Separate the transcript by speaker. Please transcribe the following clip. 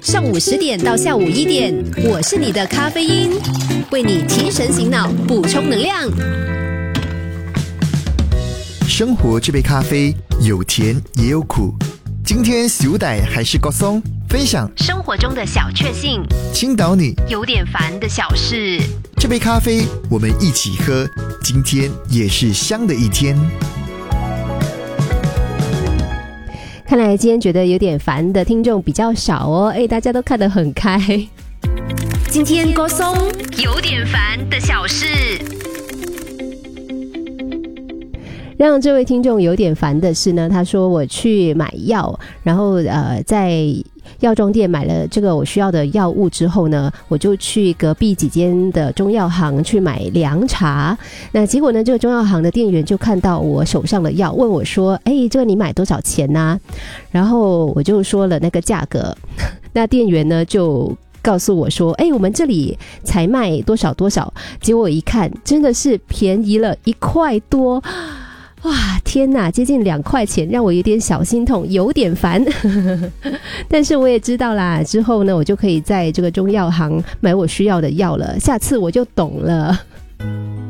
Speaker 1: 上午10点到下午1点，我是你的咖啡因，为你提神醒脑，补充能量。
Speaker 2: 生活这杯咖啡有甜也有苦，今天小歹还是高松，分享
Speaker 1: 生活中的小确幸，
Speaker 2: 倾倒你
Speaker 1: 有点烦的小事。
Speaker 2: 这杯咖啡我们一起喝，今天也是香的一天。
Speaker 1: 看来今天觉得有点烦的听众比较少哦，大家都看得很开。今天高松有点烦的小事，让这位听众有点烦的是呢，他说我去买药，然后在药妆店买了这个我需要的药物之后呢，我就去隔壁几间的中药行去买凉茶。那结果呢，这个中药行的店员就看到我手上的药，问我说这个你买多少钱啊？然后我就说了那个价格，那店员呢就告诉我说我们这里才卖多少多少。结果我一看真的是便宜了1块多，哇，天哪，接近2块钱，让我有点小心痛，有点烦。但是我也知道啦，之后呢，我就可以在这个中药行买我需要的药了，下次我就懂了。